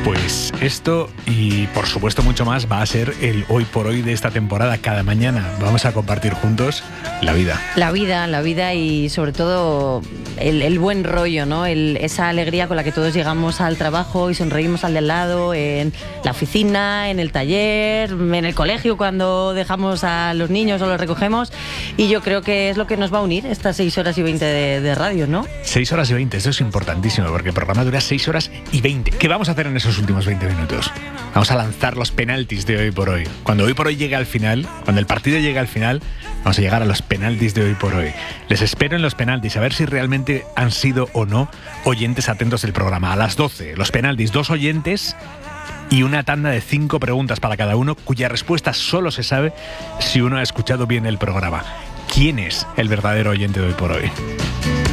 Pues esto y por supuesto mucho más va a ser el hoy por hoy de esta temporada. Cada mañana vamos a compartir juntos la vida. La vida y sobre todo el buen rollo, ¿no? Esa alegría con la que todos llegamos al trabajo y sonreímos al de al lado, en la oficina, en el taller, en el colegio cuando dejamos a los niños o los recogemos. Y yo creo que es lo que nos va a unir estas 6 horas y 20 de radio, ¿no? 6 horas y 20, eso es importantísimo porque el programa dura 6 horas y 20. ¿Qué vamos a hacer en esos últimos 20 minutos? Vamos a lanzar los penaltis de hoy por hoy. Cuando hoy por hoy llegue al final, cuando el partido llegue al final, vamos a llegar a los penaltis de hoy por hoy. Les espero en los penaltis, a ver si realmente han sido o no oyentes atentos del programa. A las 12, los penaltis, 2 oyentes y una tanda de 5 preguntas para cada uno, cuya respuesta solo se sabe si uno ha escuchado bien el programa. ¿Quién es el verdadero oyente de hoy por hoy?